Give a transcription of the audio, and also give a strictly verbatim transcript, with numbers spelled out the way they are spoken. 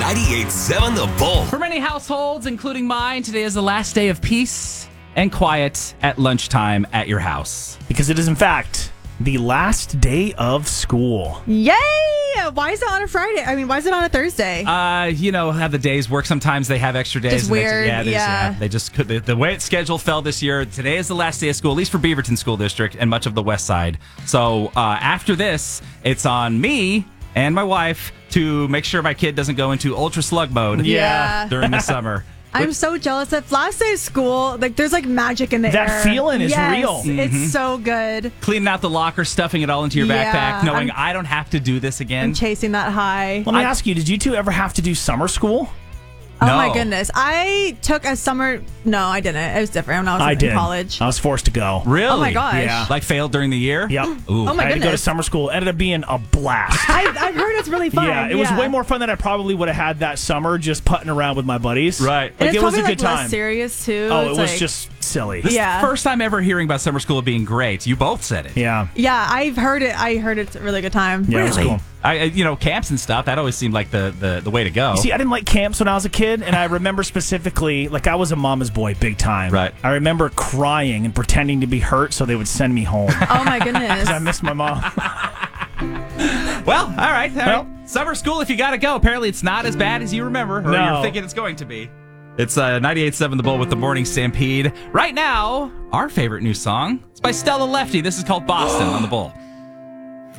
ninety-eight point seven The Bull. For many households, including mine, today is the last day of peace and quiet at lunchtime at your house. Because it is, in fact, the last day of school. Yay! Why is it on a Friday? I mean, why is it on a Thursday? Uh, you know how the days work. Sometimes they have extra days. Just and they- weird, yeah, they just- yeah. They just could. The, the way its schedule fell this year, today is the last day of school, at least for Beaverton School District and much of the West Side. So uh, after this, it's on me and my wife to make sure my kid doesn't go into ultra slug mode. Yeah. During the summer. I'm so jealous that last day of school, like, there's like magic in the That air. feeling is Yes, real. It's so good. Cleaning out the locker, stuffing it all into your Yeah, backpack, knowing I'm- I don't have to do this again. I'm chasing that high. Let me I- ask you, did you two ever have to do summer school? Oh No. my goodness. I took a summer. No, I didn't. It was different when I was I in did. college. I was forced to go. Really? Oh my gosh. Yeah. Like failed during the year? Yep. Ooh. Oh my I had to go to goodness. summer school. It ended up being a blast. I, I've heard it's really fun. Yeah, it was way more fun than I probably would have had that summer just putting around with my buddies. Right. And Like, it's it was probably a good like time. less serious too. Oh, it It's was like- just silly. Yeah. First time ever hearing about summer school being great. You both said it. Yeah. Yeah, I've heard it. I heard it's a really good time. Yeah, it was cool. I, I- you know, camps and stuff, that always seemed like the, the, the way to go. You see, I didn't like camps when I was a kid, and I remember specifically, like, I was a mama's boy big time. Right. I remember crying and pretending to be hurt so they would send me home. Oh my goodness. I miss my mom. Well, all right. All Well- right. Summer school, if you got to go. Apparently, it's not as bad as you remember or No. you're thinking it's going to be. It's uh, ninety-eight point seven The Bull with the Morning Stampede. Right now, our favorite new song. It's by Stella Lefty. This is called Boston on The Bull.